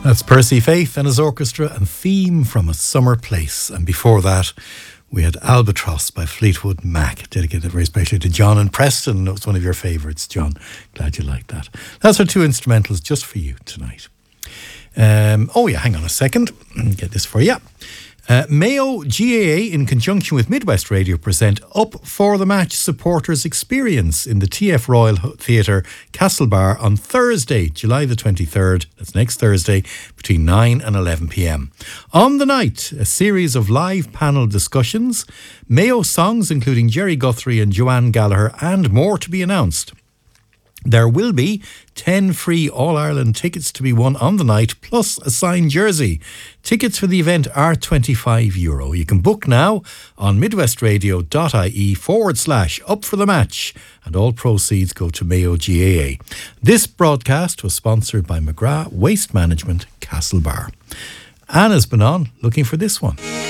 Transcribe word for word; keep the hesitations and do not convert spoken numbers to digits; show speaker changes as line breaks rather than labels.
That's Percy Faith and his orchestra and Theme from a Summer Place. And before that, we had Albatross by Fleetwood Mac, dedicated very specially to John and Preston. It was one of your favourites, John. Glad you liked that. That's our two instrumentals just for you tonight. Um, oh yeah, hang on a second. Get this for you. Uh, Mayo G A A, in conjunction with Midwest Radio, present Up for the Match Supporters Experience in the T F Royal Theatre, Castlebar, on Thursday, July the twenty-third. That's next Thursday, between nine and eleven p.m. On the night, a series of live panel discussions, Mayo songs including Jerry Guthrie and Joanne Gallagher, and more to be announced. There will be ten free All-Ireland tickets to be won on the night, plus a signed jersey. Tickets for the event are twenty-five euro. You can book now on midwestradio.ie forward slash up for the match, and all proceeds go to Mayo G A A. This broadcast was sponsored by McGrath Waste Management, Castlebar. Anna's been on looking for this one.